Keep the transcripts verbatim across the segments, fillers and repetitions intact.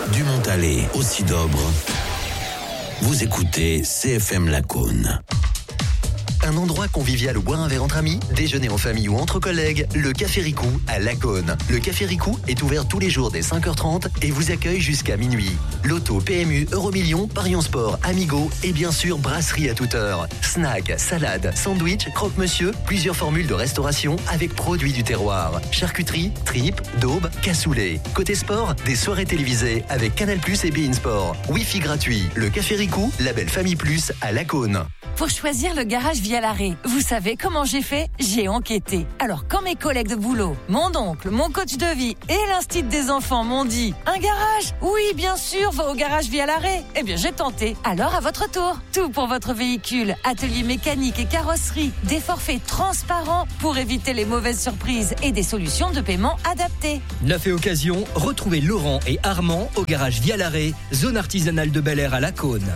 du Montalet au Cidobre. Vous écoutez C F M Lacaune. Un endroit convivial où boire un verre entre amis, déjeuner en famille ou entre collègues, le Café Ricou à Lacaune. Le Café Ricou est ouvert tous les jours dès cinq heures trente et vous accueille jusqu'à minuit. Loto, P M U, Euromillions, Parions Sport, Amigo et bien sûr brasserie à toute heure. Snack, salade, sandwich, croque-monsieur, plusieurs formules de restauration avec produits du terroir. Charcuterie, tripes, daubes, cassoulet. Côté sport, des soirées télévisées avec Canal plus et beIN Sport. Wi-Fi gratuit. Le Café Ricou, label Famille Plus à Lacaune. Pour choisir le garage via l'arrêt, vous savez comment j'ai fait? J'ai enquêté. Alors quand mes collègues de boulot, mon oncle, mon coach de vie et l'instit des enfants m'ont dit « Un garage? Oui, bien sûr, va au garage via l'arrêt !» Eh bien j'ai tenté. Alors à votre tour, tout pour votre véhicule, atelier mécanique et carrosserie, des forfaits transparents pour éviter les mauvaises surprises et des solutions de paiement adaptées. Neuf et occasion, retrouvez Laurent et Armand au garage via l'arrêt, zone artisanale de Bel Air à Lacaune.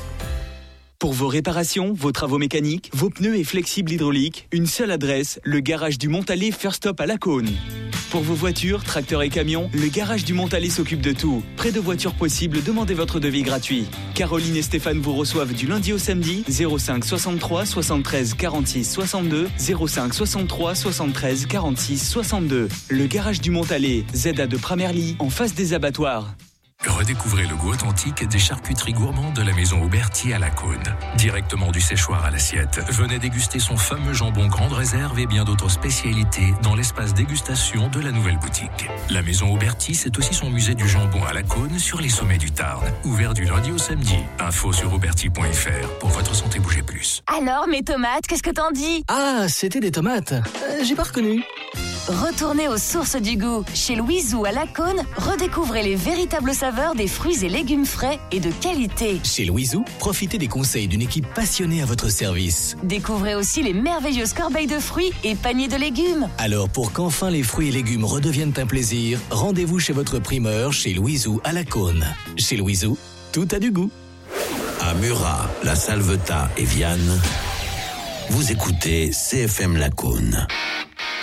Pour vos réparations, vos travaux mécaniques, vos pneus et flexibles hydrauliques, une seule adresse, le garage du Montalet First Stop à Lacaune. Pour vos voitures, tracteurs et camions, le garage du Montalet s'occupe de tout. Près de voitures possibles, demandez votre devis gratuit. Caroline et Stéphane vous reçoivent du lundi au samedi, zéro cinq soixante-trois soixante-treize quarante-six soixante-deux, zéro cinq soixante-trois soixante-treize quarante-six soixante-deux. Le garage du Montalet, Z A de Pramerly, en face des abattoirs. Redécouvrez le goût authentique des charcuteries gourmandes de la maison Auberti à Lacaune. Directement du séchoir à l'assiette, venez déguster son fameux jambon grande réserve et bien d'autres spécialités dans l'espace dégustation de la nouvelle boutique. La maison Auberti, c'est aussi son musée du jambon à Lacaune sur les sommets du Tarn. Ouvert du lundi au samedi. Info sur auberti point f r. Pour votre santé, bougez plus. Alors mes tomates, qu'est-ce que t'en dis? Ah, c'était des tomates. Euh, j'ai pas reconnu. Retournez aux sources du goût. Chez Louiseau à Lacaune, redécouvrez les véritables saveurs des fruits et légumes frais et de qualité. Chez Louiseau, profitez des conseils d'une équipe passionnée à votre service. Découvrez aussi les merveilleuses corbeilles de fruits et paniers de légumes. Alors pour qu'enfin les fruits et légumes redeviennent un plaisir, rendez-vous chez votre primeur chez Louiseau à Lacaune. Chez Louiseau, tout a du goût. À Murat, La Salvetat et Vianne, vous écoutez C F M Lacaune.